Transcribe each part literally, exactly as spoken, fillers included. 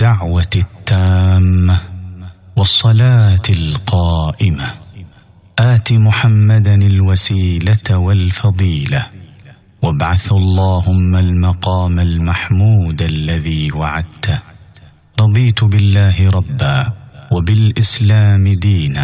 الدعوة التامة والصلاة القائمة آت محمدا الوسيلة والفضيلة وابعث اللهم المقام المحمود الذي وعدته رضيت بالله ربا وبالإسلام دينا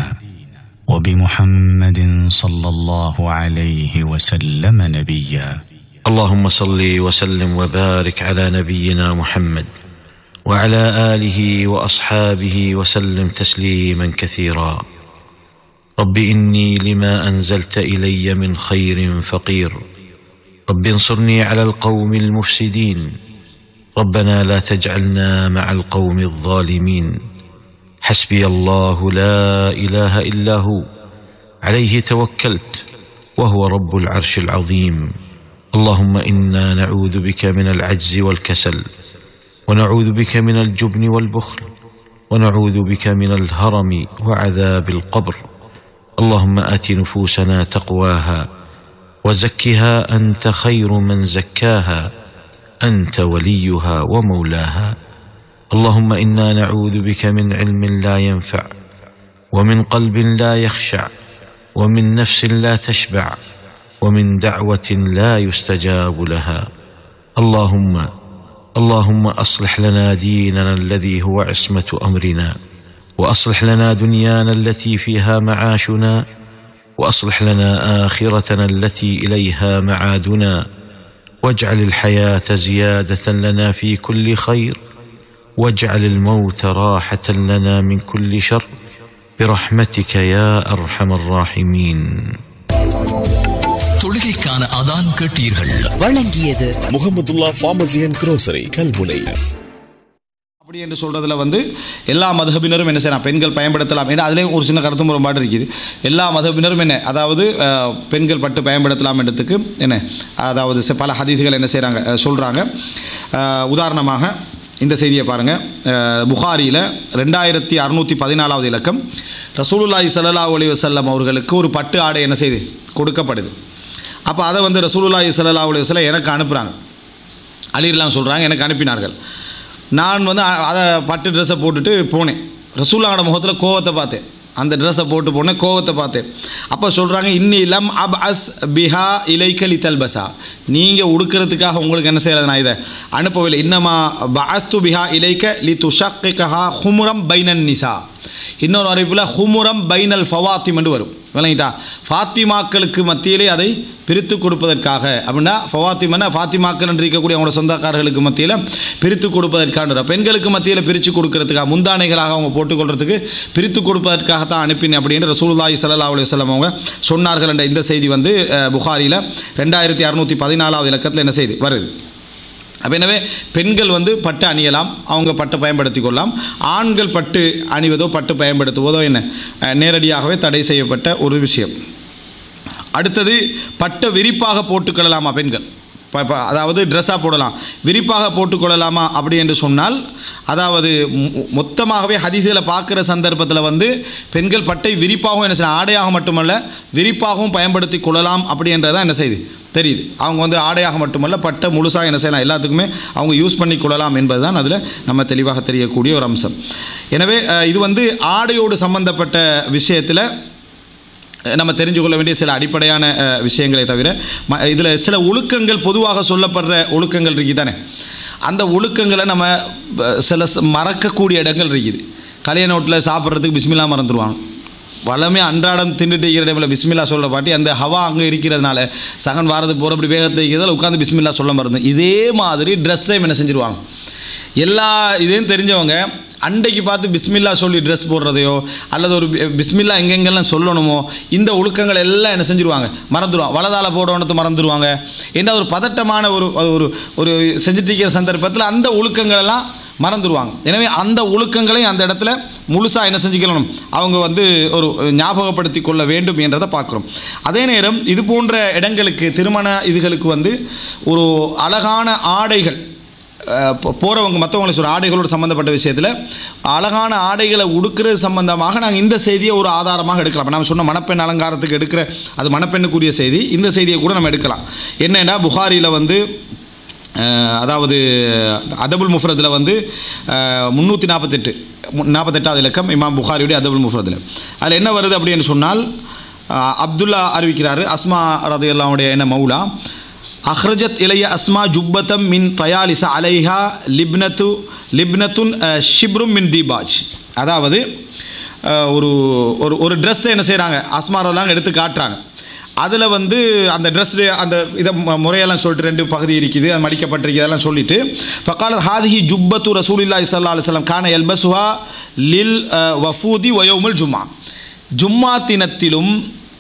وبمحمد صلى الله عليه وسلم نبيا. اللهم صل وسلم وبارك على نبينا محمد وعلى آله وأصحابه وسلم تسليما كثيرا. رب إني لما أنزلت إلي من خير فقير، رب انصرني على القوم المفسدين، ربنا لا تجعلنا مع القوم الظالمين. حسبي الله لا إله إلا هو عليه توكلت وهو رب العرش العظيم. اللهم إنا نعوذ بك من العجز والكسل، ونعوذ بك من الجبن والبخل، ونعوذ بك من الهرم وعذاب القبر. اللهم آت نفوسنا تقواها وزكها أنت خير من زكاها، أنت وليها ومولاها. اللهم إنا نعوذ بك من علم لا ينفع، ومن قلب لا يخشع، ومن نفس لا تشبع، ومن دعوة لا يستجاب لها. اللهم اللهم أصلح لنا ديننا الذي هو عصمة أمرنا، وأصلح لنا دنيانا التي فيها معاشنا، وأصلح لنا آخرتنا التي إليها معادنا، واجعل الحياة زيادة لنا في كل خير، واجعل الموت راحة لنا من كل شر برحمتك يا أرحم الراحمين. தொழுகைக்கான அதான் கேட்டீர்கள். வழங்கியது Mahmudullah pharmacy and grocery Kalmunai. அப்படி என்று சொல்கிறதுல வந்து எல்லா மதபினரும் என்ன செய்யலாம், பெண்கள் பயன்படுத்தலாம். ஏன்னா அதுலேயும் ஒரு சின்ன கருத்து முரண்பாடு இருக்குது. எல்லா மதபினரும் என்ன, அதாவது பெண்கள் பட்டு பயன்படுத்தலாம் என்றதுக்கு என்ன, அதாவது பல ஹதீஸ்கள் என்ன செய்கிறாங்க சொல்கிறாங்க. உதாரணமாக இந்த செய்தியை பாருங்கள். புகாரியில் ரெண்டாயிரத்தி அறுநூற்றி பதினாலாவது இலக்கம், ரசூலுல்லாஹி ஸல்லல்லாஹு அலைஹி வஸல்லம் அவர்களுக்கு ஒரு பட்டு ஆடை என்ன செய்து கொடுக்கப்படுது. அப்போ அதை வந்து ரசூலுல்லாஹி ஸல்லல்லாஹு அலைஹி வஸல்லம் எனக்கு அனுப்புகிறாங்க. அலிலாம் சொல்கிறாங்க, எனக்கு அனுப்பினார்கள். நான் வந்து அதை பட்டு ட்ரெஸ்ஸை போட்டுட்டு போனேன். ரசூலுல்லாஹோட முகத்தில் கோவத்தை பார்த்தேன். அந்த ட்ரெஸ்ஸை போட்டு போனேன், கோவத்தை பார்த்தேன். அப்போ சொல்கிறாங்க, இன்னி லம் அப் அஸ் பிஹா இலைக்க லி தல்பசா, நீங்கள் உடுக்கிறதுக்காக உங்களுக்கு என்ன செய்யறது, நான் இதை அனுப்பவில்லை. இன்னமா பஅஸ்து பிஹா இலைக்க லி துஷக்கிகஹா ஹுமுரம் பைனன் நிசா. இன்னொரு அறிவிப்பில் ஹுமுரம் பைனல் ஃபவாத்திம் என்று வரும். விளங்கிட்டா, ஃபாத்திமாக்களுக்கு மத்தியிலே அதை பிரித்து கொடுப்பதற்காக. அப்படின்னா ஃபவாத்திமன்னா ஃபாத்திமாக்கள் என்று இருக்கக்கூடிய அவங்களோட சொந்தக்காரர்களுக்கு மத்தியில் பிரித்து கொடுப்பதற்காக, பெண்களுக்கு மத்தியில் பிரித்து கொடுக்கறதுக்காக, முந்தானைகளாக அவங்க போட்டுக்கொள்றதுக்கு பிரித்து கொடுப்பதற்காகத்தான் அனுப்பினேன் அப்படின்னு ரசூலுல்லாஹி ஸல்லல்லாஹு அலைஹி வஸல்லம் அவங்க சொன்னார்கள் என்ற இந்த செய்தி வந்து புகாரியில் ரெண்டாயிரத்தி அறுநூற்றி பதினாலாவது இலக்கத்தில் என்ன செய்தி வருது. அப்போ எனவே பெண்கள் வந்து பட்டு அணியலாம், அவங்க பட்டை பயன்படுத்தி கொள்ளலாம். ஆண்கள் பட்டு அணிவதோ பட்டு பயன்படுத்துவதோ என்ன நேரடியாகவே தடை செய்யப்பட்ட ஒரு விஷயம். அடுத்தது, பட்டை விரிப்பாக போட்டுக்கொள்ளலாமா பெண்கள், அதாவது ட்ரெஸ்ஸாக போடலாம், விரிப்பாக போட்டுக்கொள்ளலாமா அப்படி என்று சொன்னால், அதாவது மொத்தமாகவே ஹதீஸ்களை பார்க்குற சந்தர்ப்பத்தில் வந்து பெண்கள் பட்டை விரிப்பாகவும் என்ன செய்யலாம், ஆடையாக மட்டுமல்ல விரிப்பாகவும் பயன்படுத்தி கொள்ளலாம் அப்படி என்றதான் என்ன செய்யுது தெரியுது. அவங்க வந்து ஆடையாக மட்டுமல்ல பட்டை முழுசாக என்ன செய்யலாம், எல்லாத்துக்குமே அவங்க யூஸ் பண்ணி கொள்ளலாம் என்பது தான் அதில் நம்ம தெளிவாக தெரியக்கூடிய ஒரு அம்சம். எனவே இது வந்து ஆடையோடு சம்பந்தப்பட்ட விஷயத்தில் நம்ம தெரிஞ்சு கொள்ள வேண்டிய சில அடிப்படையான விஷயங்களை தவிர இதில் சில ஒழுக்கங்கள் பொதுவாக சொல்லப்படுற ஒழுக்கங்கள் இருக்குது தானே. அந்த ஒழுக்கங்களை நம்ம சில மறக்கக்கூடிய இடங்கள் இருக்குது. கல்யாண வீட்டில் சாப்பிட்றதுக்கு பிஸ்மில்லா மறந்துடுவாங்க. வளமே அன்றாடம் தின்னுட்டு இருக்கிற டைமில் பிஸ்மில்லா சொல்ல பாட்டி அந்த ஹவா அங்கே இருக்கிறதுனால சகன் வாரது போகிற அப்படி வேகத்தை இருக்கிறதால் உட்காந்து பிஸ்மில்லா சொல்ல மறந்து. இதே மாதிரி ட்ரெஸ்ஸை என்ன செஞ்சுருவாங்க, எல்லா இதையும் தெரிஞ்சவங்க அண்டைக்கு பார்த்து பிஸ்மில்லா சொல்லி ட்ரெஸ் போடுறதையோ அல்லது ஒரு பிஸ்மில்லா எங்கெங்கெல்லாம் சொல்லணுமோ இந்த ஒழுக்கங்கள் எல்லாம் என்ன செஞ்சுருவாங்க, மறந்துடுவாங்க. வலதால் போடணுத்து மறந்துடுவாங்க. ஏன்னா ஒரு பதட்டமான ஒரு ஒரு ஒரு செஞ்சுட்டு இருக்கிற சந்தர்ப்பத்தில் அந்த ஒழுக்கங்கள் எல்லாம் மறந்துடுவாங்க. எனவே அந்த ஒழுக்கங்களை அந்த இடத்துல முழுசாக என்ன செஞ்சுக்கணும், அவங்க வந்து ஒரு ஞாபகப்படுத்தி கொள்ள வேண்டும் என்றதை பார்க்குறோம். அதே நேரம் இது போன்ற இடங்களுக்கு, திருமண இதுகளுக்கு வந்து ஒரு அழகான ஆடைகள் போகிறவங்க மற்றவங்களை சொல்கிற ஆடைகளோடு சம்மந்தப்பட்ட விஷயத்தில் அழகான ஆடைகளை உடுக்கிறது சம்பந்தமாக நாங்கள் இந்த செய்தியை ஒரு ஆதாரமாக எடுக்கலாம். நம்ம சொன்ன மணப்பெண் அலங்காரத்துக்கு எடுக்கிற அது மணப்பெண்ணுக்குரிய செய்தி, இந்த செய்தியை கூட நம்ம எடுக்கலாம். என்னென்னா புகாரியில் வந்து அதாவது அதபுல் முஃப்ரதில் வந்து முந்நூற்றி நாற்பத்தெட்டு நாற்பத்தெட்டாவது இலக்கம் இமாம் புகாரியுடைய அதபுல் முஃப்ரதில் அதில் என்ன வருது அப்படின்னு சொன்னால் அப்துல்லா அறிவிக்கிறாரு அஸ்மா ரதியல்லாஹுடைய என்ன மௌலா அஹ்ரஜத் இலைய அஸ்மா ஜுப்பத்தம் மின் தயாலிச அலைஹா லிப்னத்து லிப்னத்துன் ஷிப்ரும் மின் தீபாஜ். அதாவது ஒரு ஒரு ஒரு ட்ரெஸ்ஸை என்ன செய்கிறாங்க அஸ்மா ரதியல்லாஹு எடுத்து காட்டுறாங்க. அதில் வந்து அந்த ட்ரெஸ் அந்த இதை முறையெல்லாம் சொல்லிட்டு ரெண்டு பகுதி இருக்குது, அது மடிக்கப்பட்டிருக்கு, அதெல்லாம் சொல்லிட்டு ஃபகாலத் ஹாதிஹி ஜுப்பத்து ரசூலில்லாஹி ஸல்லல்லாஹு அலைஹி வஸல்லம் கான யல்பஸுஹா லில் வஃபூதி வ யௌமுல் ஜும்ஆ. ஜும்மா தினத்திலும்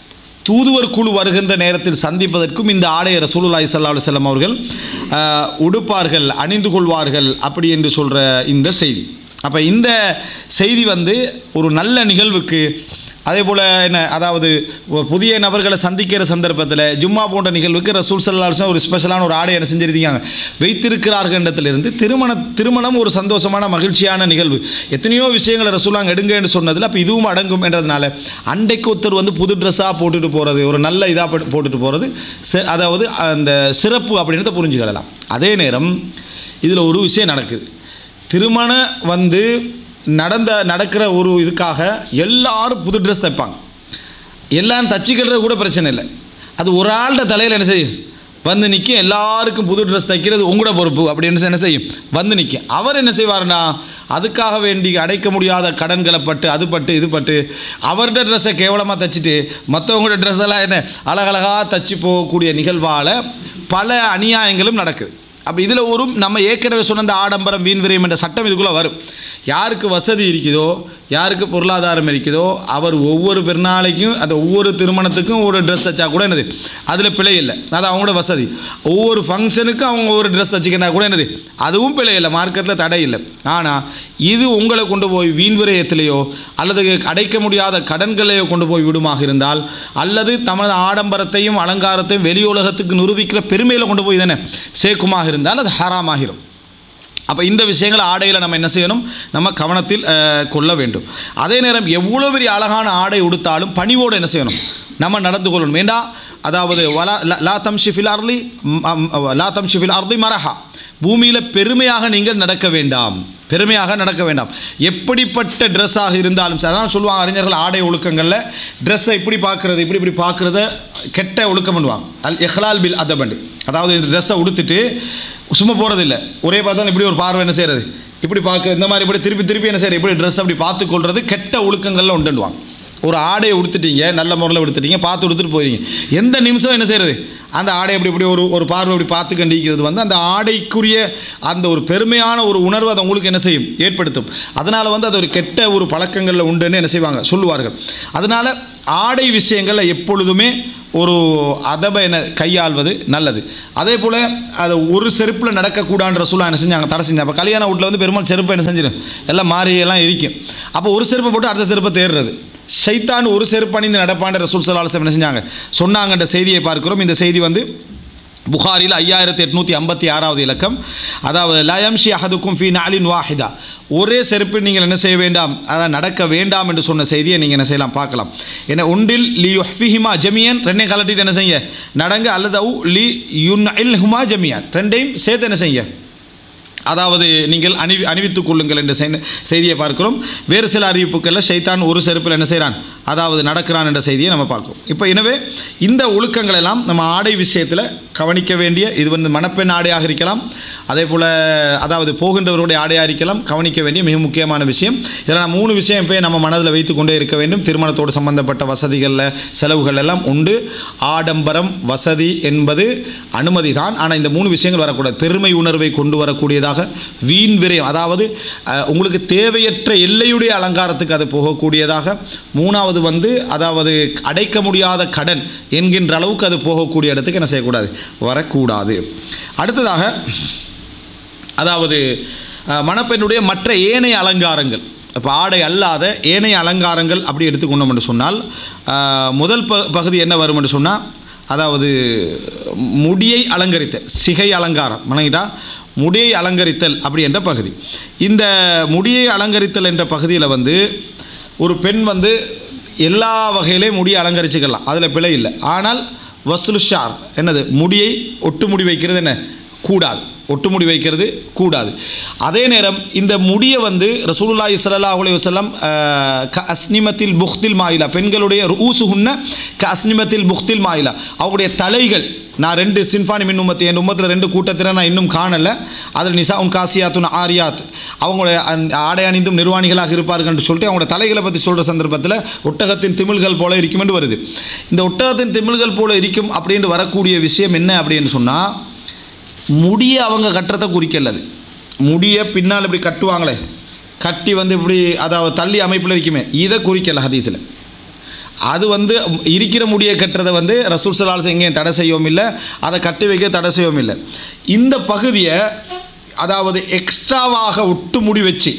தூதுவர் குழு வருகின்ற நேரத்தில் சந்திப்பதற்கும் இந்த ஆடையை ரசூலுல்லாஹி ஸல்லல்லாஹு அலைஹி வஸல்லம் அவர்கள் உடுப்பார்கள், அணிந்து கொள்வார்கள் அப்படி என்று சொல்கிற இந்த செய்தி. அப்போ இந்த செய்தி வந்து ஒரு நல்ல நிகழ்வுக்கு, அதே போல் என்ன அதாவது புதிய நபர்களை சந்திக்கிற சந்தர்ப்பத்தில் ஜும்மா போன்ற நிகழ்வுக்கு ரசூல் ஸல்லல்லாஹு அலைஹி வஸல்லம் ஒரு ஸ்பெஷலான ஒரு ஆடை என்ன செஞ்சிருக்காங்க வைத்திருக்கிறார்களிடத்திலிருந்து திருமண திருமணம் ஒரு சந்தோஷமான மகிழ்ச்சியான நிகழ்வு. எத்தனையோ விஷயங்களை ரசூலாங்க எடுங்கன்னு சொன்னதில் அப்போ இதுவும் அடங்கும் என்றதுனால அன்றைக்கு ஒருத்தர் வந்து புது ட்ரெஸ்ஸாக போட்டுட்டு போகிறது, ஒரு நல்ல இதாக போட்டுட்டு போகிறது, அதாவது அந்த சிறப்பு அப்படின்றத புரிஞ்சுக்கலாம். அதே நேரம் இதில் ஒரு விஷயம் நடக்குது. திருமணம் வந்து நடந்த நடக்கிற ஒரு இதுக்காக எல்லாரும் புது ட்ரெஸ் தைப்பாங்க. எல்லாம் தச்சுக்கிறது கூட பிரச்சனை இல்லை. அது ஒரு ஆள்கிட்ட தலையில் என்ன செய்யும் வந்து நிற்கும். எல்லாருக்கும் புது ட்ரெஸ் தைக்கிறது உங்களோட பொறுப்பு அப்படின்னு என்ன செய்யும் வந்து நிற்கும். அவர் என்ன செய்வார்னா அதுக்காக வேண்டி அடைக்க முடியாத கடன்களை பட்டு அது பட்டு இது பட்டு அவர்கிட்ட ட்ரெஸ்ஸை கேவலமாக தைச்சிட்டு மற்றவங்களோட ட்ரெஸ் எல்லாம் என்ன அழகழகாக தச்சு போகக்கூடிய நிகழ்வால் பல அநியாயங்களும் நடக்குது. அப்போ இதில் ஒரு நம்ம ஏற்கனவே சொன்ன அந்த ஆடம்பரம் வீண் விரயம் என்ற சட்டம் இதுக்குள்ளே வரும். யாருக்கு வசதி இருக்குதோ, யாருக்கு பொருளாதாரம் இருக்குதோ, அவர் ஒவ்வொரு பெருநாளைக்கும் அந்த ஒவ்வொரு திருமணத்துக்கும் ஒரு ட்ரெஸ் தைச்சா கூட என்னது அதில் பிழை இல்லை, அது அவங்களோட வசதி. ஒவ்வொரு ஃபங்க்ஷனுக்கும் அவங்க ஒரு ட்ரெஸ் தைச்சிக்கினா கூட என்னது அதுவும் பிழை இல்லை, மார்க்கெட்டில் தடை இல்லை. ஆனால் இது உங்களை கொண்டு போய் வீண் விரயத்திலேயோ அல்லது அடைக்க முடியாத கடன்களையோ கொண்டு போய் விடுமாக இருந்தால், அல்லது தமது ஆடம்பரத்தையும் அலங்காரத்தையும் வெளி உலகத்துக்கு நிரூபிக்கிற பெருமையில் கொண்டு போய் தானே சேர்க்குமாக இருந்தால் அது ஹராமாகிடும். அப்போ இந்த விஷயங்களை ஆடையில் நம்ம என்ன செய்யணும், நம்ம கவனத்தில் கொள்ள வேண்டும். அதே நேரம் எவ்வளோ பெரிய அழகான ஆடை உடுத்தாலும் பணிவோடு என்ன செய்யணும் நம்ம நடந்து கொள்ளணும். வேண்டா அதாவது வலா லா தம்ஷிஃபில் அர்லி லா தம்ஷிஃபில் அர்லி மரஹா, பூமியில் பெருமையாக நீங்கள் நடக்க வேண்டாம், பெருமையாக நடக்க வேண்டாம். எப்படிப்பட்ட ட்ரெஸ்ஸாக இருந்தாலும் சரி, அதான் சொல்லுவாங்க அறிஞர்கள் ஆடை ஒழுக்கங்களில் ட்ரெஸ்ஸை இப்படி பார்க்குறது இப்படி இப்படி பார்க்குறத கெட்ட ஒழுக்கம் பண்ணுவாங்க. அல் இஹ்லால் பில் அதபண்டு, அதாவது இந்த ட்ரெஸ்ஸை உடுத்துட்டு சும்மா போகிறதில்லை, ஒரே பார்த்தாலும் இப்படி ஒரு பார்வை என்ன செய்கிறது இப்படி பார்க்குறது, இந்த மாதிரி இப்படி திருப்பி திருப்பி என்ன செய்யறது இப்படி ட்ரெஸ் அப்படி பார்த்துக்கொள்வது கெட்ட ஒழுக்கங்களில் உண்டுடுவாங்க. ஒரு ஆடையை உடுத்துட்டீங்க, நல்ல முறையில் உடுத்துட்டீங்க, பார்த்து உடுத்துட்டு போயிங்க, எந்த நிமிஷம் என்ன செய்கிறது அந்த ஆடை அப்படி இப்படி ஒரு ஒரு பார்வை அப்படி பார்த்து கண்டிக்கிறது வந்து அந்த ஆடைக்குரிய அந்த ஒரு பெருமையான ஒரு உணர்வு அதை உங்களுக்கு என்ன செய்யும் ஏற்படுத்தும். அதனால் வந்து அது ஒரு கெட்ட ஒரு பழக்கங்களில் உண்டுன்னு என்ன செய்வாங்க சொல்லுவார்கள். அதனால் ஆடை விஷயங்களில் எப்பொழுதுமே ஒரு அதபை என்ன கையாள்வது நல்லது. அதே போல் அது ஒரு செருப்பில் நடக்கக்கூடாதுன்ற ரசூலுல்லாஹ் என்ன செஞ்சாங்க தடை செஞ்சாங்க. அப்போ கல்யாண வீட்டில் வந்து பெருமாள் செருப்பை என்ன செஞ்சிடும் எல்லாம் மாறி எல்லாம் இருக்கும். அப்போ ஒரு செருப்பை போட்டு அடுத்த செருப்பை தேடுறது, ஷைத்தான் ஒரு செருப்பு அணிந்து நடப்பான்ற ரசூல் ஸல்லல்லாஹு அலைஹி வஸல்லம் என்ன செஞ்சாங்க சொன்னாங்கன்ற செய்தியை பார்க்கிறோம். இந்த செய்தி வந்து புகாரில் ஐயாயிரத்தி எட்நூற்றி ஐம்பத்தி ஆறாவது இலக்கம். அதாவது லா யம்ஷி அஹதுக்கும் ஃபீ நஅலின் வாஹிதா, ஒரே செருப்பில் நீங்கள் என்ன செய்ய வேண்டாம், அதான் நடக்க வேண்டாம் என்று சொன்ன செய்தியை நீங்கள் என்ன செய்யலாம் பார்க்கலாம். ஏன்னா ஒன்றில் லி யுஹ்ஃபிஹிமா ஜமியன், ரெண்டையும் கலட்டிட்டு என்ன செய்ய நடங்க, அல்லது லி யுன்இல்ஹுமா ஜமியன், ரெண்டையும் சேர்த்து என்ன செய்ய அதாவது நீங்கள் அணிவி அணிவித்துக் கொள்ளுங்கள் என்ற செய்தியை பார்க்கிறோம். வேறு சில அறிவிப்புகளில் ஷைத்தான் ஒரு செருப்பில் என்ன செய்கிறான் அதாவது நடக்கிறான் என்ற செய்தியை நம்ம பார்க்கிறோம். இப்போ எனவே இந்த ஒழுக்கங்கள் எல்லாம் நம்ம ஆடை விஷயத்தில் கவனிக்க வேண்டிய, இது வந்து மணப்பெண் ஆடையாக இருக்கலாம், அதே போல் அதாவது போகின்றவருடைய ஆடையாக இருக்கலாம், கவனிக்க வேண்டிய மிக முக்கியமான விஷயம். இதில் நான் மூணு விஷயம் போய் நம்ம மனதில் வைத்து கொண்டே இருக்க வேண்டும். திருமணத்தோடு சம்பந்தப்பட்ட வசதிகளில் செலவுகள் எல்லாம் உண்டு, ஆடம்பரம் வசதி என்பது அனுமதி தான், ஆனால் இந்த மூணு விஷயங்கள் வரக்கூடாது. பெருமை உணர்வை கொண்டு வரக்கூடியதாக, வீண் விரயம் அதாவது உங்களுக்கு தேவையற்ற எல்லையுடைய அலங்காரத்துக்கு அது போகக்கூடியதாக, மூணாவது வந்து அதாவது அடைக்க முடியாத கடன் என்கின்ற அளவுக்கு அது போகக்கூடிய இடத்துக்கு என்ன செய்யக்கூடாது வரக்கூடாது. அடுத்ததாக அதாவது மணப்பெண்ணுடைய மற்ற ஏனைய அலங்காரங்கள், இப்போ ஆடை அல்லாத ஏனைய அலங்காரங்கள் அப்படி எடுத்துக்கொண்டோம் என்று சொன்னால் முதல் ப பகுதி என்ன வரும் என்று சொன்னால் அதாவது முடியை அலங்கரித்த சிகை அலங்காரம் வணங்கிட்டா முடியை அலங்கரித்தல் அப்படி என்ற பகுதி. இந்த முடியை அலங்கரித்தல் என்ற பகுதியில் வந்து ஒரு பெண் வந்து எல்லா வகையிலையும் முடியை அலங்கரிச்சுக்கலாம், அதில் பிழை இல்லை. ஆனால் வஸ்லுஷார் என்னது முடியை ஒட்டு முடி வைக்கிறது என்ன கூடாது, ஒட்டுமுடி வைக்கிறது கூடாது. அதே நேரம் இந்த முடியை வந்து ரசூலுல்லாஹி ஸல்லல்லாஹு அலைஹி வஸல்லம் க அஸ்னிமத்தில் புக்தில் மாயிலா, பெண்களுடைய ரூசுஹுன்ன க அஸ்னிமத்தில் புக்தில் மாயிலா, அவங்களுடைய தலைகள், நான் ரெண்டு சின்ஃபானி மின் உம்மத்தி என் உம்மத்தில் ரெண்டு கூட்டத்தில் நான் இன்னும் காணலை, அதில் நிசா உன் காசியாத்துன் ஆரியாத், அவங்களுடைய ஆடை அணிந்தும் நிர்வாணிகளாக இருப்பார்கள் என்று சொல்லிட்டு அவங்களோட தலைகளை பற்றி சொல்கிற சந்தர்ப்பத்தில் ஒட்டகத்தின் திமிழ்கள் போல இருக்கும் என்று வருது. இந்த ஒட்டகத்தின் திமிழ்கள் போல இருக்கும் அப்படின்னு வரக்கூடிய விஷயம் என்ன அப்படின்னு சொன்னால், முடியை அவங்க கட்டுறதை குறிக்கல்லது. முடியை பின்னால் இப்படி கட்டுவாங்களே, கட்டி வந்து இப்படி அதாவது தள்ளி அமைப்பில் இருக்குமே, இதை குறிக்கல ஹதீஸில். அது வந்து இருக்கிற முடியை கட்டுறதை வந்து ரசூல் ஸல்லல்லாஹு அலைஹி வஸல்லம் எங்கேயும் தடை செய்யவும் இல்லை, அதை கட்டி வைக்க தடை செய்யவும் இல்லை. இந்த பகுதியை அதாவது எக்ஸ்ட்ராவாக ஒட்டு முடி வச்சு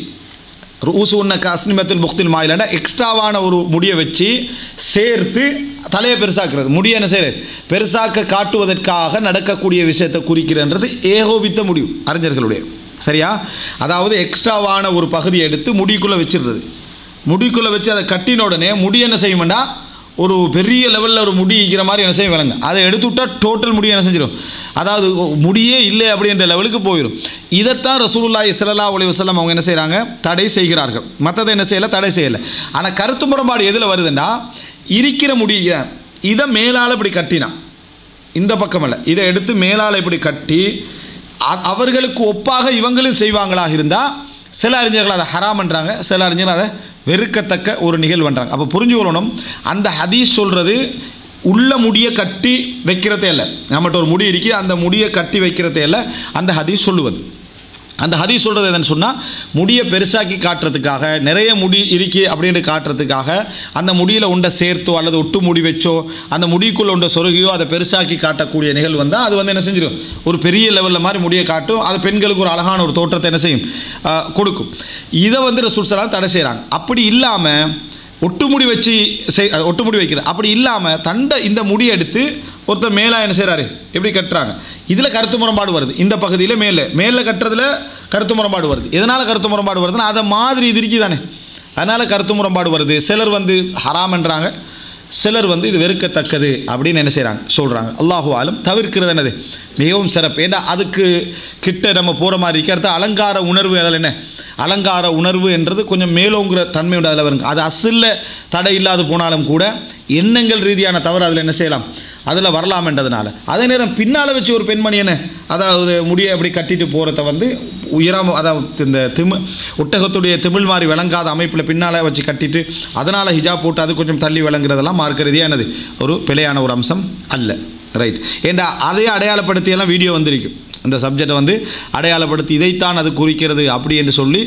ரூசு உன்ன காஸ்னிமத்தில் புக்தில் மாயிலன்னா எக்ஸ்ட்ராவான ஒரு முடியை வச்சு சேர்த்து தலையை பெருசாக்குறது, முடியை என்ன செய்கிறது பெருசாக்க காட்டுவதற்காக நடக்கக்கூடிய விஷயத்தை குறிக்கிறன்றது ஏகோபித்த முடிவு அறிஞர்களுடைய, சரியா? அதாவது எக்ஸ்ட்ராவான ஒரு பகுதியை எடுத்து முடிக்குள்ளே வச்சிடுறது, முடிக்குள்ளே வச்சு அதை கட்டின உடனே முடி என்ன செய்யும்னா ஒரு பெரிய லெவலில் ஒரு முடி இருக்கிற மாதிரி என்ன செய்யும் விளங்க, அதை எடுத்து விட்டால் டோட்டல் முடி என்ன செஞ்சிடும், அதாவது முடியே இல்லை அப்படின்ற லெவலுக்கு போயிடும். இதைத்தான் ரசூலுல்லாஹி ஸல்லல்லாஹு அலைஹி வஸல்லம் அவங்க என்ன செய்கிறாங்க, தடை செய்கிறார்கள். மற்றதை என்ன செய்யலை, தடை செய்யலை. ஆனால் கருத்து முரண்பாடு எதில் வருதுன்னா, இருக்கிற முடியை இதை மேலால் இப்படி கட்டினா, இந்த பக்கம் இல்லை, இதை எடுத்து மேலால் இப்படி கட்டி அவர்களுக்கு ஒப்பாக இவங்களும் செய்வாங்களாக இருந்தால் சில அறிஞர்கள் அதை ஹராம் பண்ணுறாங்க, சில அறிஞர்கள் அதை வெறுக்கத்தக்க ஒரு நிகழ்வு பண்ணுறாங்க. அப்போ புரிஞ்சுக்கொள்ளணும், அந்த ஹதீஸ் சொல்கிறது உள்ள முடியை கட்டி வைக்கிறதே இல்லை, நம்மகிட்ட ஒரு முடி இருக்கு அந்த முடியை கட்டி வைக்கிறதே இல்லை அந்த ஹதீஸ் சொல்லுவது. அந்த ஹதீஸ் சொல்கிறது என்னன்னு சொன்னால், முடியை பெருசாக்கி காட்டுறதுக்காக, நிறைய முடி இருக்கு அப்படின்னு காட்டுறதுக்காக அந்த முடியில் உண்டை சேர்த்தோ அல்லது ஒட்டு முடி வச்சோ அந்த முடிக்குள்ளே உண்ட சொருகியோ அதை பெருசாக்கி காட்டக்கூடிய நிகழ்வு வந்தால் அது வந்து என்ன செஞ்சிடும், ஒரு பெரிய லெவலில் மாதிரி முடியை காட்டும், அது பெண்களுக்கு ஒரு அழகான ஒரு தோற்றத்தை என்ன செய்யும் கொடுக்கும். இதை வந்து ரசூல் ஸல்லல்லாஹு தடை செய்கிறாங்க. அப்படி இல்லாமல் ஒட்டுமுடி வச்சு செய் ஒட்டுமுடி வைக்கிறது, அப்படி இல்லாமல் தண்டை இந்த முடியை எடுத்து ஒருத்தர் மேலே என்ன செய்கிறாரு எப்படி கட்டுறாங்க, இதில் கருத்து முரண்பாடு வருது. இந்த பகுதியில் மேலே மேலே கட்டுறதுல கருத்து முரண்பாடு வருது. எதனால் கருத்து முரண்பாடு வருதுன்னா, அதை மாதிரி இது இருக்கு தானே, அதனால் கருத்து முரண்பாடு வருது. சிலர் வந்து ஹராம் என்றாங்க, சிலர் வந்து இது வெறுக்கத்தக்கது அப்படின்னு என்ன செய்கிறாங்க சொல்கிறாங்க. அல்லாஹு ஆலம் தவிர்க்கிறது என்னது மிகவும் சிறப்பு. ஏன்னா அதுக்கு கிட்ட நம்ம போகிற மாதிரி இருக்கு. அடுத்த அலங்கார உணர்வு, அதில் என்ன அலங்கார உணர்வு என்றது கொஞ்சம் மேலோங்கிற தன்மையோட அதில் வருங்க. அது அசில் தடை இல்லாது போனாலும் கூட எண்ணங்கள் ரீதியான தவறு அதில் என்ன செய்யலாம், அதில் வரலாம் என்றதுனால. அதே நேரம் பின்னால் வச்சு ஒரு பெண்மணி என்ன அதாவது முடியை அப்படி கட்டிட்டு போகிறத வந்து உயராம, அதாவது இந்த திமு ஒட்டகத்துடைய திமிழ் மாதிரி விளங்காத அமைப்பில் பின்னால் வச்சு கட்டிட்டு அதனால் ஹிஜாப் போட்டு அது கொஞ்சம் தள்ளி விளங்குறதெல்லாம் மார்க்க ரீதியாக என்னது ஒரு பிழையான ஒரு அம்சம் அல்ல. ரைட். ஏண்டா அதையே அடையாளப்படுத்தியெல்லாம் வீடியோ வந்திருக்கும், அந்த சப்ஜெக்டை வந்து அடையாளப்படுத்தி இதைத்தான் அது குறிக்கிறது அப்படி என்று சொல்லி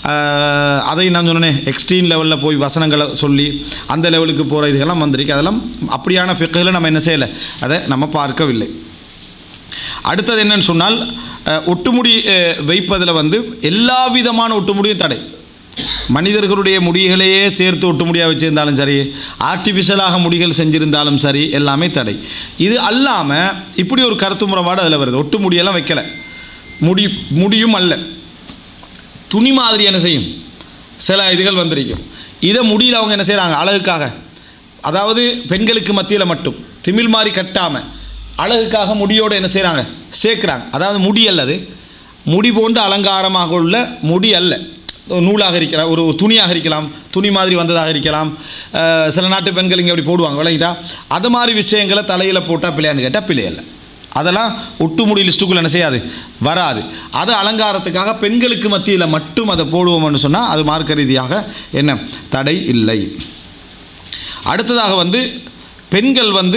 அதை நான் சொன்னேன் எக்ஸ்ட்ரீம் லெவலில் போய் வசனங்களை சொல்லி அந்த லெவலுக்கு போகிற இதுகெல்லாம் வந்திருக்கு. அதெல்லாம் அப்படியான ஃபிக்ஹில் நம்ம என்ன செய்யலை, அதை நம்ம பார்க்கவில்லை. அடுத்தது என்னன்னு சொன்னால், ஒட்டுமுடி வைப்பதில் வந்து எல்லா விதமான ஒட்டுமுடியும் தடை. மனிதர்களுடைய முடிகளையே சேர்த்து ஒட்டுமுடியாக வச்சுருந்தாலும் சரி, ஆர்டிஃபிஷியலாக முடிகள் செஞ்சுருந்தாலும் சரி, எல்லாமே தடை. இது அல்லாமல் இப்படி ஒரு கருத்து முறைப்பாடு அதில் வருது, ஒட்டு முடியெல்லாம் வைக்கலை, முடி முடியும் அல்ல, துணி மாதிரி என்ன செய்யும் சில இதுகள் வந்திருக்கும். இதை முடியில் அவங்க என்ன செய்கிறாங்க அழகுக்காக, அதாவது பெண்களுக்கு மத்தியில் மட்டும் திமிழ் மாதிரி கட்டாமல் அழகுக்காக முடியோடு என்ன செய்கிறாங்க சேர்க்குறாங்க. அதாவது முடி அல்லது முடி போன்று அலங்காரமாக உள்ள முடி அல்ல, நூலாக இருக்கலாம், ஒரு துணியாக இருக்கலாம், துணி மாதிரி வந்ததாக இருக்கலாம். சில நாட்டு பெண்கள் இங்கே அப்படி போடுவாங்க விளங்கிட்டா, அது மாதிரி விஷயங்களை தலையில் போட்டால் பிள்ளையான்னு கேட்டால் பிள்ளை இல்லை. அதெல்லாம் ஒட்டுமுடி லிஸ்ட்டுக்குள்ளே என்ன செய்யாது வராது. அது அலங்காரத்துக்காக பெண்களுக்கு மத்தியில் மட்டும் அதை போடுவோம்னு சொன்னால் அது மார்க்க ரீதியாக என்ன தடை இல்லை. அடுத்ததாக வந்து பெண்கள் வந்து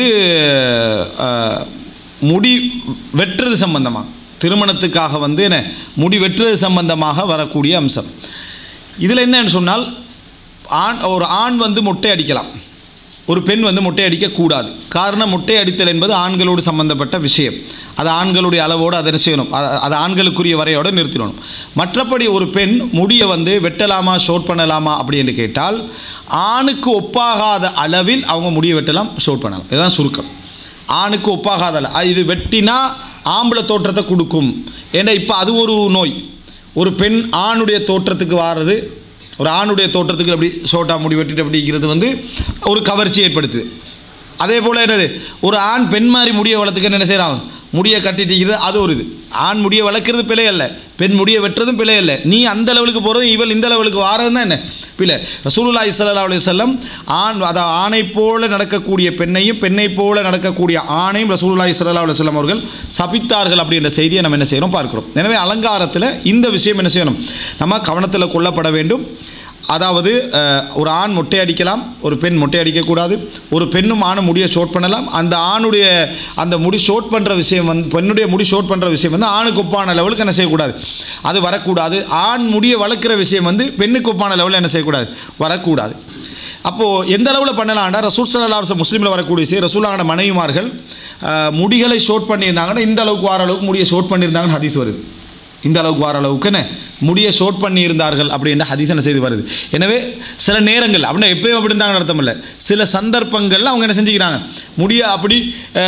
முடி வெட்டுறது சம்பந்தமாக, திருமணத்துக்காக வந்து என்ன முடி வெட்டுறது சம்பந்தமாக வரக்கூடிய அம்சம். இதில் என்னன்னு சொன்னால், ஆண் ஒரு ஆண் வந்து மொட்டை அடிக்கலாம், ஒரு பெண் வந்து மொட்டை அடிக்கக்கூடாது. காரணம், மொட்டை அடித்தல் என்பது ஆண்களோடு சம்பந்தப்பட்ட விஷயம். அது ஆண்களுடைய அளவோடு அதை செய்யணும், அது ஆண்களுக்குரிய வரையோடு நிறுத்திடணும். மற்றபடி ஒரு பெண் முடியை வந்து வெட்டலாமா ஷோட் பண்ணலாமா அப்படின்னு கேட்டால், ஆணுக்கு ஒப்பாகாத அளவில் அவங்க முடியை வெட்டலாம், ஷோட் பண்ணலாம். இதுதான் சுருக்கம். ஆணுக்கு ஒப்பாகாத அளவு, இது வெட்டினா ஆம்பளை தோற்றத்தை கொடுக்கும். ஏன்னா இப்போ அது ஒரு நோய். ஒரு பெண் ஆணுடைய தோற்றத்துக்கு வாரது, ஒரு ஆணுடைய தோற்றத்துக்கு அப்படி ஷோட்டா முடி வெட்டிட்டு அப்படிங்கிறது வந்து ஒரு கவர்ச்சி ஏற்படுத்துது. அதே போல் என்னது, ஒரு ஆண் பெண் மாதிரி முடியை வளர்த்துக்க என்ன செய்கிறாங்க, முடியை கட்டிட்டு அது ஒரு இது. ஆண் முடிய வளர்க்குறது பிழை அல்ல, பெண் முடிய வெட்டுறதும் பிழை அல்ல. நீ அந்த லெவலுக்கு போகிறதும் இவள் இந்த லெவலுக்கு வாரதும் தான் என்ன பிழை. ரசூலுல்லாஹி ஸல்லல்லாஹு அலைஹி வஸல்லம் ஆண் அதாவது ஆணை போல நடக்கக்கூடிய பெண்ணையும் பெண்ணை போல நடக்கக்கூடிய ஆணையும் ரசூலுல்லாஹி ஸல்லல்லாஹு அலைஹி வஸல்லம் அவர்கள் சபித்தார்கள் அப்படின்ற செய்தியை நம்ம என்ன செய்கிறோம் பார்க்கிறோம். எனவே அலங்காரத்தில் இந்த விஷயம் என்ன செய்யணும், நம்ம கவனத்தில் கொள்ளப்பட வேண்டும். அதாவது ஒரு ஆண் மொட்டை அடிக்கலாம், ஒரு பெண் மொட்டை அடிக்கக்கூடாது. ஒரு பெண்ணும் ஆணும் முடியை ஷோட் பண்ணலாம். அந்த ஆணுடைய அந்த முடி ஷோட் பண்ணுற விஷயம் வந்து பெண்ணுடைய முடி ஷோட் பண்ணுற விஷயம் வந்து ஆணுக்கு ஒப்பான லெவலுக்கு என்ன செய்யக்கூடாது, அது வரக்கூடாது. ஆண் முடியை வளர்க்குற விஷயம் வந்து பெண்ணுக்கு ஒப்பான லெவலில் என்ன செய்யக்கூடாது, வரக்கூடாது. அப்போது எந்த அளவில் பண்ணலாம்டா, ரசூல் ஸல்லல்லாஹு அலைஹி வஸல்லம் முஸ்லீமில் வரக்கூடிய விஷயம், ரசூலுல்லாஹோட மனைவிமார்கள் முடிகளை ஷோட் பண்ணியிருந்தாங்கன்னா இந்த அளவுக்கு வார அளவுக்கு முடியை ஷோட் பண்ணியிருந்தாங்கன்னு ஹதீஸ் வருது. இந்த அளவுக்கு வார அளவுக்குன்னு முடியை ஷோட் பண்ணி இருந்தார்கள் அப்படின்ற ஹதீஸ் என்ன செய்து வருது. எனவே சில நேரங்கள் அப்படின்னா எப்பயும் அப்படி இருந்தாங்கன்னு அர்த்தம் இல்லை, சில சந்தர்ப்பங்களில் அவங்க என்ன செஞ்சுக்கிறாங்க, முடியை அப்படி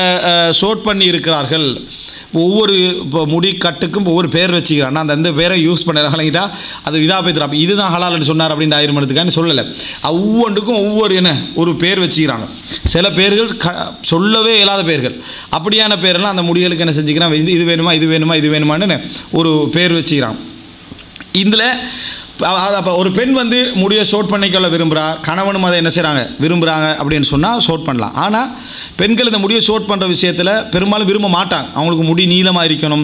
ஷோட் பண்ணி இருக்கிறார்கள். ஒவ்வொரு இப்போ முடி கட்டுக்கும் ஒவ்வொரு பேர் வச்சுக்கிறான், அந்த அந்த பேரை யூஸ் பண்ணுறாங்கட்டா அது இதாக போய் தரான், இதுதான் ஹலால்னு சொன்னார் அப்படின்ற ஆயிரம் மணத்துக்கான்னு சொல்லலை. ஒவ்வொன்றுக்கும் ஒவ்வொரு என்ன ஒரு பேர் வச்சுக்கிறாங்க. சில பேர்கள் க சொல்லவே இயலாத பேர்கள், அப்படியான பேரெல்லாம் அந்த முடிகளுக்கு என்ன செஞ்சுக்கிறான், இது இது வேணுமா இது வேணுமா இது வேணுமான்னு ஒரு பேர் வச்சுக்கிறான். இதில் அப்போ ஒரு பெண் வந்து முடியை ஷோட் பண்ணிக்கொள்ள விரும்புகிறா, கணவனும் அதை என்ன செய்கிறாங்க விரும்புகிறாங்க அப்படின்னு சொன்னால் ஷோட் பண்ணலாம். ஆனால் பெண்கள் இந்த முடியை ஷோட் பண்ணுற விஷயத்தில் பெரும்பாலும் விரும்ப மாட்டாங்க. அவங்களுக்கு முடி நீளமாக இருக்கணும்,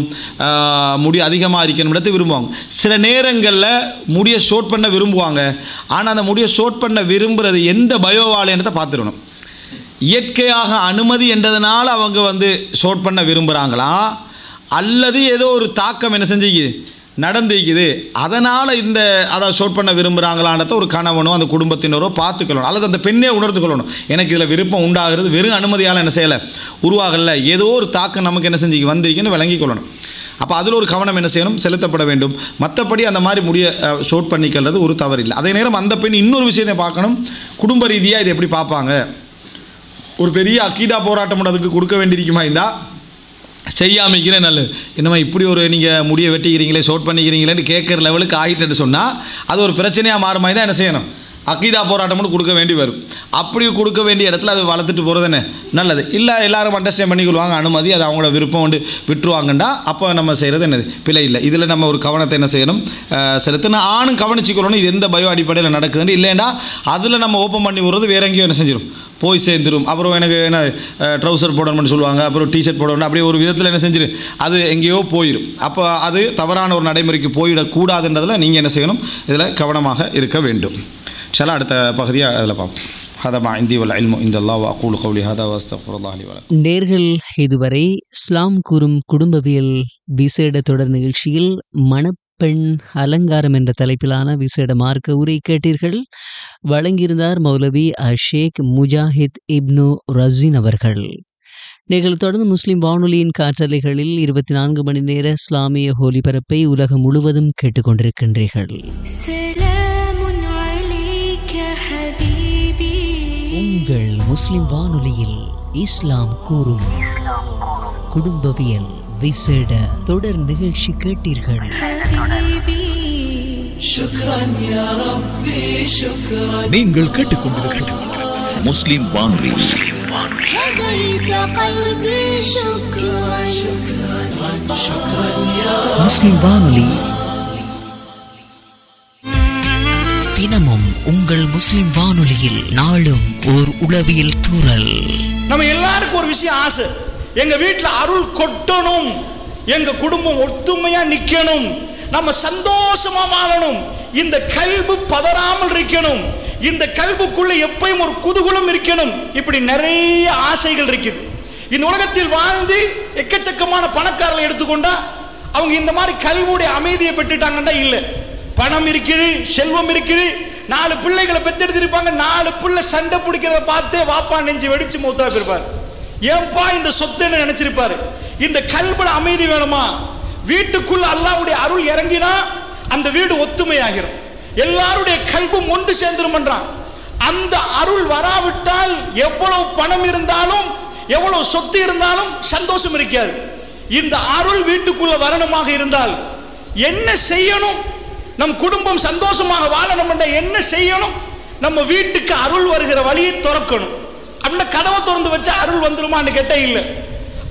முடி அதிகமாக இருக்கணும்ன்றது விரும்புவாங்க. சில நேரங்களில் முடியை ஷோட் பண்ண விரும்புவாங்க. ஆனால் அந்த முடியை ஷோட் பண்ண விரும்புகிறது எந்த பயோவாலேன்றதை பார்த்துடணும். இயற்கையாக அனுமதி என்றதுனால அவங்க வந்து ஷோட் பண்ண விரும்புகிறாங்களா, அல்லது ஏதோ ஒரு தாக்கம் என்ன செஞ்சுக்குது நடந்துக்குது அதனால் இந்த அதை ஷோட் பண்ண விரும்புகிறாங்களான்றத ஒரு கணவனோ அந்த குடும்பத்தினரோ பார்த்துக்கணும். அல்லது அந்த பெண்ணே உணர்ந்து கொள்ளணும், எனக்கு இதில் விருப்பம் உண்டாகிறது வெறும் அனுமதியால் என்ன செய்யலை உருவாகலை, ஏதோ ஒரு தாக்கம் நமக்கு என்ன செஞ்சு வந்திருக்குன்னு விளங்கி கொள்ளணும். அப்போ அதில் ஒரு கவனம் என்ன செய்யணும், செலுத்தப்பட வேண்டும். மற்றபடி அந்த மாதிரி முடிய ஷோட் பண்ணிக்கிறது ஒரு தவறு இல்லை. அதே நேரம் அந்த பெண் இன்னொரு விஷயத்தை பார்க்கணும், குடும்ப ரீதியாக இதை எப்படி பார்ப்பாங்க. ஒரு பெரிய அக்கீதா போராட்டம் அதுக்கு கொடுக்க வேண்டியிருக்குமா இருந்தால் செய்யாமிக்கிறேன் நல்லது. என்னமா இப்படி ஒரு நீங்கள் முடியை வெட்டிக்கிறீங்களே ஷோட் பண்ணிக்கிறீங்களேன்னு கேட்குற லெவலுக்கு ஆகிட்டுன்னு சொன்னால் அது ஒரு பிரச்சனையாக மாறுமாதிரி தான் என்ன செய்யணும், அக்கீதா போராட்டம்னு கொடுக்க வேண்டி வரும். அப்படி கொடுக்க வேண்டிய இடத்துல அது வளர்த்துட்டு போகிறது என்ன நல்லது. இல்லை எல்லாரும் அண்டர்ஸ்டாண்ட் பண்ணிக்கொள்வாங்க, அனுமதி அது அவங்களோட விருப்பம் கொண்டு விட்டுருவாங்கண்டா அப்போ நம்ம செய்கிறது என்னது பிழை இல்லை. இதில் நம்ம ஒரு கவனத்தை என்ன செய்யணும் செலுத்தினா ஆணும் கவனிச்சிக்கொள்ளணும், இது எந்த பயோ அடிப்படையில் நடக்குதுன்னு. இல்லைன்னா அதில் நம்ம ஓப்பன் பண்ணி விடுறது வேற எங்கேயும் என்ன செஞ்சிடும் போய் சேர்ந்துடும். அப்புறம் எனக்கு என்ன ட்ரௌசர் போடணும்னு சொல்லுவாங்க, அப்புறம் டிஷர்ட் போடணும், அப்படியே ஒரு விதத்தில் என்ன செஞ்சிடும் அது எங்கேயோ போயிடும். அப்போ அது தவறான ஒரு நடைமுறைக்கு போயிடக்கூடாதுன்றதில் நீங்கள் என்ன செய்யணும், இதில் கவனமாக இருக்க வேண்டும். சரி, அடுத்த பகுதியை அதில் பார்ப்போம். ஹதமா இந்தி வல் இல்மு இந்தல்லாஹ் வ அகூலு கௌலி ஹதா வ அஸ்தக்ஃபிருல்லாஹ் லி வ லக்கும். நேர்கள் இதுவரை இஸ்லாம் கூறும் குடும்பவியல் விசேட தொடர் நிகழ்ச்சியில் மணப்பெண் அலங்காரம் என்ற தலைப்பிலான விசேட மார்க்க உரை கேட்டீர்கள். வழங்கியிருந்தார் மௌலவி ஷேக் முஜாஹித் இப்னு ரஸீன் அவர்கள். நீங்கள் தொடர்ந்து முஸ்லிம் வானொலியின் காற்றலைகளில் இருபத்தி நான்கு மணி நேர இஸ்லாமிய ஒலிபரப்பை உலகம் முழுவதும் கேட்டுக்கொண்டிருக்கின்றீர்கள். உங்கள் முஸ்லிம் வானொலியில் இஸ்லாம் கூறும் குடும்பவியல் விசேட தொடர் நிகழ்ச்சி கேட்டீர்கள். நீங்கள் கேட்டுக்கொண்டிருப்பது முஸ்லிம் வானொலி. முஸ்லிம் வானொலி தினமும் உங்கள் முஸ்லிம் வானொலியில் நாளும் ஓர் உளவியல் தூறல். நம்ம எல்லாருக்கும் ஒரு விஷயம் ஆசை, எங்க வீட்டுல அருள் கொட்டணும், எங்க குடும்பம் ஒத்துமையா நிக்கணும், நம்ம சந்தோஷமா வாழணும், இந்த கல்பு பதறாமல் இருக்கணும், இந்த கல்புக்குள்ள எப்பயும் ஒரு குதூகலம் இருக்கணும். இப்படி நிறைய ஆசைகள் இருக்குது. இந்த உலகத்தில் வாழ்ந்து எக்கச்சக்கமான பணக்காரர்களை எடுத்துக்கொண்டா அவங்க இந்த மாதிரி கல்வுடைய அமைதியை பெற்றுட்டாங்கன்னா இல்லை. பணம் இருக்குது, செல்வம் இருக்குது, நாலு பிள்ளைகளை பெத்தெடுத்திருப்பாங்க, நாலு பிள்ளை சண்டை பிடிக்கிறத பார்த்து வாப்பா நெஞ்சு வெடிச்சு மூத்தா போயிருப்பார். ஏன்பா இந்த சொத்துன்னு நினைச்சிருப்பாரு. இந்த கல்புல அமைதி வேணுமா, வீட்டுக்குள்ள அல்லாஹ்வுடைய அருள் இறங்கினா அந்த வீடு ஒத்துமையாகிரும், எல்லாருடைய கல்பும் ஒன்று சேர்ந்துரும் என்றான். அந்த அருள் வராவிட்டால் எவ்வளவு பணம் இருந்தாலும் எவ்வளவு சொத்து இருந்தாலும் சந்தோஷம் இருக்காது. இந்த அருள் வீட்டுக்குள்ள வரணுமாக இருந்தால் என்ன செய்யணும், நம் குடும்பம் சந்தோஷமாக வாழணும் என்ற என்ன செய்யணும், நம்ம வீட்டுக்கு அருள் வருகிற வழியை திறக்கணும். அப்படின்னா கதவை திறந்து வச்சா அருள் வந்துருமான்னு கேட்டா இல்லை.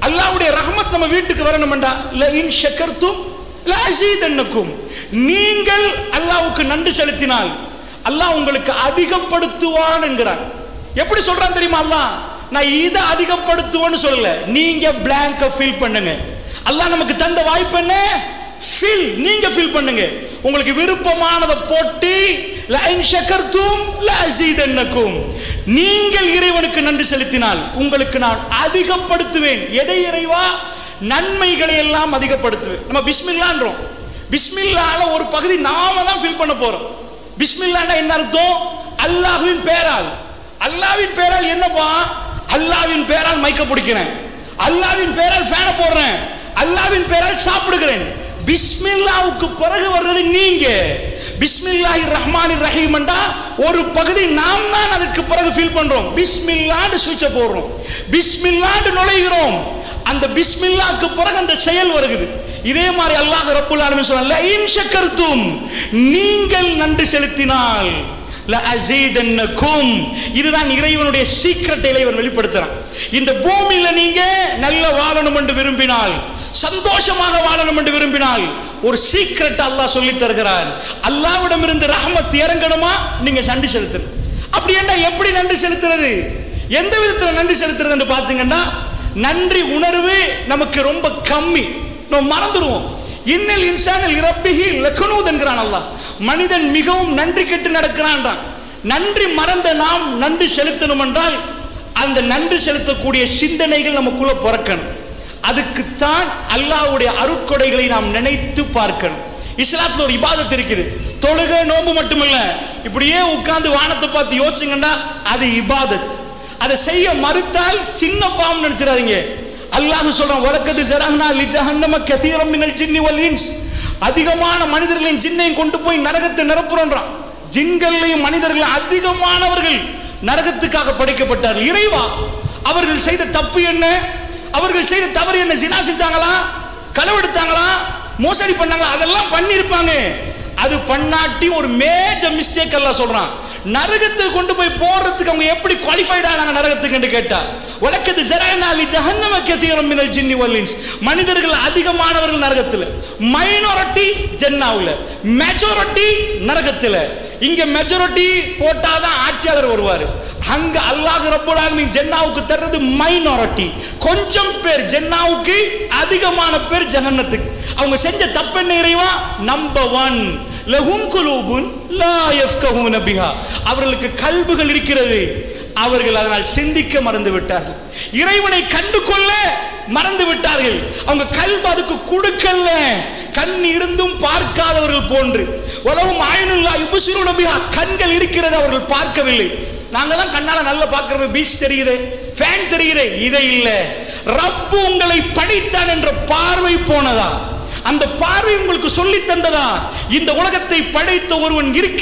அல்லாஹ்வுடைய ரஹ்மத் நம்ம வீட்டுக்கு வரணும்டா ல இன் ஷக்கர்தும் ல அஸீதன்னக்கும். நீங்கள் அல்லாஹ்வுக்கு நன்றி செலுத்தினால் அல்லாஹ் உங்களுக்கு அதிகப்படுத்துவான் என்கிறான். எப்படி சொல்றான் தெரியுமா அல்லாஹ்? நான் இதை அதிகப்படுத்துவேன்னு சொல்லல, நீங்க பிளாங்க ஃபில் பண்ணுங்க. அல்லாஹ் நமக்கு தந்த வாய்ப்பு என்ன? ஃபில். நீங்க ஃபில் பண்ணுங்க. உங்களுக்கு விருப்பமானதை போட்டு ல இன் ஷக்கர்தும் ல அஸீதன்னக்கும். நீங்கள் இறைவனுக்கு நன்றி செலுத்தினால் உங்களுக்கு நான் அதிகப்படுத்துவேன். எதை இறைவா? நன்மைகளை எல்லாம் அதிகப்படுத்துவேன். நம்ம பிஸ்மில்லான்றோம். பிஸ்மில்லால ஒரு பகுதி நாம தான் ஃபில் பண்ண போறோம். பிஸ்மில்லான்னா என்ன அர்த்தம்? அல்லாஹ்வின் பெயரால். அல்லாஹ்வின் பெயரால் என்னப்பா? அல்லாஹ்வின் பெயரால் மைக்க பிடிக்கிறேன், அல்லாஹ்வின் பெயரால் ஃபேனை போடுறேன், அல்லாஹ்வின் பெயரால் சாப்பிடுகிறேன். பிஸ்மில்லாவுக்கு பிறகு வர்றது நீங்க. பிஸ்மில்லாஹிர் ரஹ்மானிர் ரஹீம் என்றா ஒரு பகுதி நாம் தான் அதுக்கு பிறகு ஃபீல் பண்றோம். பிஸ்மில்லாஹ்னு சுவிட்ச போடுறோம், பிஸ்மில்லாஹ்னு நுழைகிறோம். அந்த பிஸ்மில்லாஹ்க்கு பிறகு அந்த செயல் வருகிறது. இதே மாதிரி அல்லாஹ் ரப்புல் ஆலமீன் சொல்றான், இன் ஷக்கர்தும், நீங்கள் நன்றி செலுத்தினால் ல அஸீதன்னக்கும். இதுதான் இறைவனுடைய சீக்ரெட்டை இறைவன் வெளிப்படுத்துறான். இந்த பூமியில நீங்க நல்ல வாழணும் என்று விரும்பினால், சந்தோஷமாக வாழணும் என்று விரும்பினால் ஒரு சீக்ரெட் அல்லாஹ் சொல்லி தருகிறார். அல்லாஹ்விடம் இருந்து ரஹ்மத் இறங்கணுமா? நீங்க நன்றி செலுத்தணும். அப்படி என்ன? எப்படி நன்றி செலுத்துறது? எந்த விதத்தில் நன்றி செலுத்துறது என்று பார்த்தீங்கன்னா, நன்றி உணர்வு நமக்கு ரொம்ப கம்மி, நம்ம மறந்துடுவோம். இன்னல் இன்சானில் இரப்பிஹி லக்னூத் என்கிறான் அல்லாஹ். மனிதன் மிகவும் நன்றி கெட்டு நடக்கிறான். நன்றி மறந்த நாம் நன்றி செலுத்தணும் என்றால் அந்த நன்றி செலுத்தக்கூடிய சிந்தனைகள் நமக்குள்ள பிறக்கணும். அதுக்குத்தான் அல்லாஹ்வுடைய அருட்கொடைகளை நாம் நினைத்து பார்க்கணும். இஸ்லாத்துல ஒரு இபாதத் இருக்குது. தொழுகை நோன்பு மட்டுமல்ல, இப்படியே உட்கார்ந்து வானத்தை பார்த்து யோசிச்சுங்கன்னா அது இபாதத். அதை செய்ய மறுத்தால் சின்ன பாவம் நினைச்சிடாதீங்க. அல்லாஹ் சொல்றான், வலக்கது ஜரஹ்னா லி ஜஹன்னம கதீரம் மினல் ஜின்னி வல் இன்ஸ். அதிகமான மனிதர்களின் ஜின்னையும் கொண்டு போய் நரகத்தை நிரப்புறோன்றான். ஜின்களையும் மனிதர்கள் அதிகமானவர்கள் நரகத்துக்காக படைக்கப்பட்டார்கள். இறைவா, அவர்கள் செய்த தப்பு என்ன? அவர்கள் செய்த தவறு என்ன? ஜினா செஞ்சாங்களா? களவெடுத்தாங்களா? மோசடி பண்ணாங்களா? அதெல்லாம் பண்ணிருப்பாங்க. அது பண்ணாட்டி ஒரு மேஜர் மிஸ்டேக் எல்லாம் சொல்றான். நரகத்துக்கு கொண்டு போய் போறதுக்கு அவங்க எப்படி குவாலிஃபைட் ஆனாங்க நரகத்துக்கு என்று கேட்டா, வலக்கது ஜரஹ்னா லி ஜஹன்னம கதீரம் மினல் ஜின்னி வல் இன்ஸ். மனிதர்கள் அதிகமானவர்கள் நரகத்தில், மைனாரிட்டி ஜன்னாவுல, மெஜாரிட்டி நரகத்தில். இங்க மெஜாரிட்டி போட்டாதான் ஆட்சியாளர் வருவார். அங்க அல்லாஹ் ரப்பல் ஆலமீன் ஜன்னாவுக்கு தர்றது மைனாரிட்டி, கொஞ்சம் பேர். ஜன்னாவுக்கு அதிகமான பேர் ஜஹன்னத்துக்கு. அவங்க செஞ்ச தப்பு என்ன இறைவா? நம்பர் ஒன், லஹும் குலூபுன் லா யஃப்கஹூன பிஹா. அவர்களுக்கு கல்புகள் இருக்கிறது, அவர்கள் அதனால் சிந்திக்க மறந்து விட்டார்கள். இறைவனை கண்டு கொள்ள மறந்து விட்டார்கள். அவங்க கல்பு அதுக்கு கொடுக்கல. கண் இருந்தும் பார்க்காதவர்கள் போன்று. வலவும் ஆயினுல்லா யுபஸிரூன பிஹா. கண்கள் இருக்கிறது, அவர்கள் பார்க்கவில்லை. நாங்க தான் கண்ணால நல்லா பார்க்கிறோம், பீச் தெரியுது, ஃபேன் தெரியுது. இதை இல்ல, ரப்பு உங்களை படைத்தான் என்ற பார்வை போனதா? அந்த பார்வை உங்களுக்கு சொல்லி தந்ததா? இந்த உலகத்தை படைத்த ஒருவன் இருக்கிறான்